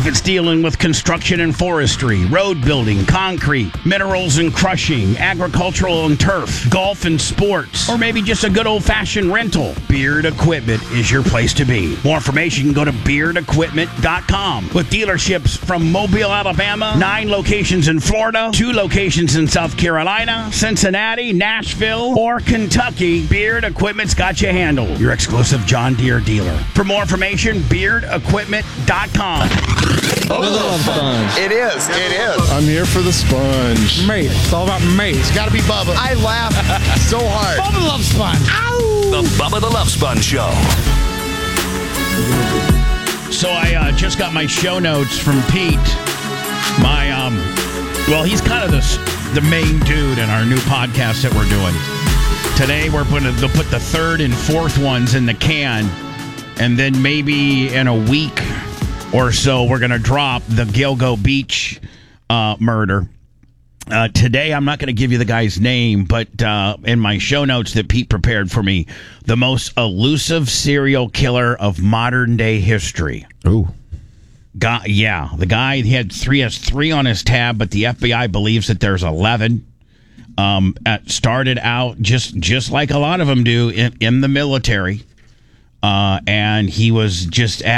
If it's dealing with construction and forestry, road building, concrete, minerals and crushing, agricultural and turf, golf and sports, or maybe just a good old-fashioned rental, Beard Equipment is your place to be. More information, you can go to beardequipment.com. With dealerships from Mobile, Alabama, 9 locations in Florida, 2 locations in South Carolina, Cincinnati, Nashville, or Kentucky, Beard Equipment's got you handled. Your exclusive John Deere dealer. For more information, beardequipment.com. It is. I'm here for the sponge. Mate, it's all about mate. It's got to be Bubba. I laugh so hard. Bubba the Love Sponge. Ow! The Bubba the Love Sponge Show. So I just got my show notes from Pete. Well, he's kind of the main dude in our new podcast that we're doing. Today we're going to put the 3rd and 4th ones in the can, and then maybe in a week or so we're going to drop the Gilgo Beach murder. Today, I'm not going to give you the guy's name, but in my show notes that Pete prepared for me, the most elusive serial killer of modern day history. Ooh. The guy has 3 on his tab, but the FBI believes that there's 11. Started out just like a lot of them do in the military, and he was just